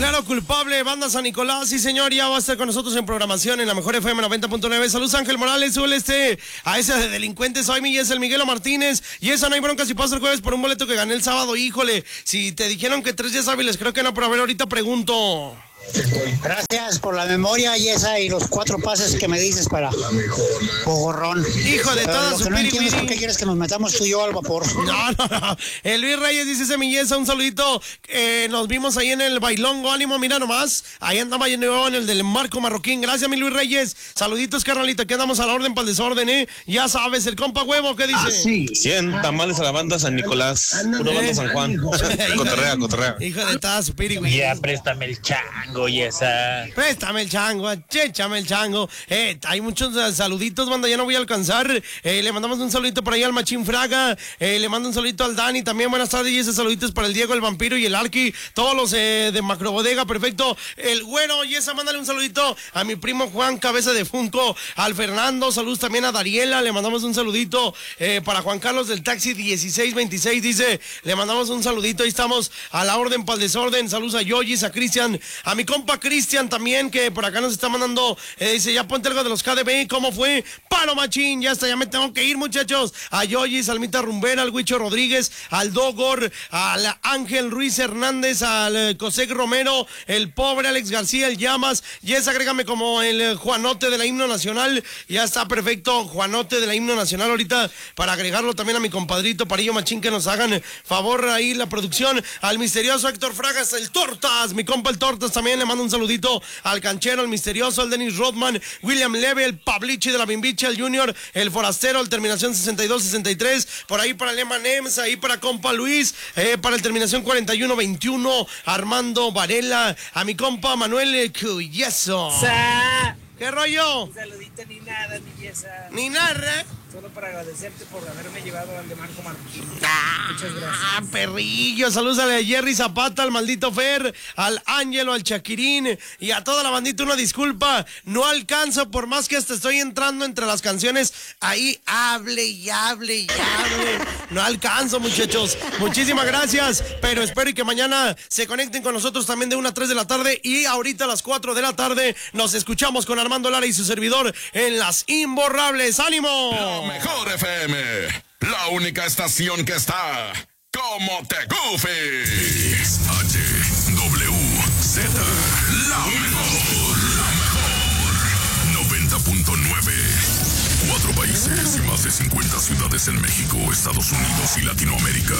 declaro culpable, banda San Nicolás, sí señor, ya va a estar con nosotros en programación en la mejor FM 90.9. Saludos Ángel Morales, súbele a ese de delincuentes. Soy mi, es el Miguelo Martínez. Y esa no hay broncas si pasa el jueves por un boleto que gané el sábado. Híjole, si te dijeron que 3 días hábiles, creo que no, pero a ver, ahorita pregunto. Gracias por la memoria y y los 4 pases que me dices para Pogorrón. Hijo de toda su piripiri. ¿Por qué quieres que nos metamos tú y yo al vapor? No. El Luis Reyes dice Semilleza, un saludito. Nos vimos ahí en el bailongo, ánimo, mira nomás. Ahí andaba en el del Marco Marroquín. Gracias, mi Luis Reyes. Saluditos, carnalito. Aquí andamos a la orden para el desorden, Ya sabes, el compa huevo, ¿qué dice? Sí. 100 tamales a la banda San Nicolás. Puro banda San Juan. Cotorrea. Hijo de toda su piripiri. Ya, préstame el chango y esa. Préstame el chango, échame el chango. Hay muchos saluditos, banda, ya no voy a alcanzar. Le mandamos un saludito por ahí al Machín Fraga. Le mando un saludito al Dani también. Buenas tardes. Y ese saludito es para el Diego, el Vampiro y el Arqui. Todos los de Macrobodega, perfecto. El Güero, y esa, mándale un saludito a mi primo Juan Cabeza de Funko. Al Fernando, saludos también a Dariela. Le mandamos un saludito para Juan Carlos del Taxi 1626. Dice, le mandamos un saludito. Ahí estamos a la orden para el desorden. Saludos a Yoyis, a Cristian, a mi compa Cristian también, que por acá nos está mandando, dice, ya ponte algo de los KDB, ¿cómo fue? Palo Machín, ya está, ya me tengo que ir, muchachos. A Yoyis, Almita Rumbera, al Huicho Rodríguez, al Dogor, al Ángel Ruiz Hernández, al Cosec Romero, el pobre Alex García, el Llamas, y es, agrégame como el Juanote de la Himno Nacional, ya está perfecto, Juanote de la Himno Nacional, ahorita para agregarlo también a mi compadrito Parillo Machín, que nos hagan favor ahí la producción, al misterioso Héctor Fragas, el Tortas, mi compa el Tortas también, le mando un saludito al Canchero, el Misterioso, al Dennis Rodman, William Leve, el Pablichi de la Bimbicha, el Junior, el Forastero, el Terminación 62-63, por ahí para Lema Nems, ahí para compa Luis, para el Terminación 41-21, Armando Varela, a mi compa Manuel Cuyeso. ¿Qué rollo? Un saludito ni nada, ni esa. Ni nada. Solo para agradecerte por haberme llevado al de Marco Martín. Muchas gracias. Perrillo, saludos a Jerry Zapata, al maldito Fer, al Ángelo, al Chaquirín y a toda la bandita. Una disculpa, no alcanzo, por más que hasta estoy entrando entre las canciones. Ahí hable y hable. No alcanzo, muchachos. Muchísimas gracias, pero espero y que mañana se conecten con nosotros también de 1 a 3 de la tarde. Y ahorita a las 4 de la tarde nos escuchamos con Armando Lara y su servidor en Las Imborrables. ¡Ánimo! La mejor FM, la única estación que está como te gufe. XHWZ, la mejor. 90.9. 4 países y más de 50 ciudades en México, Estados Unidos y Latinoamérica.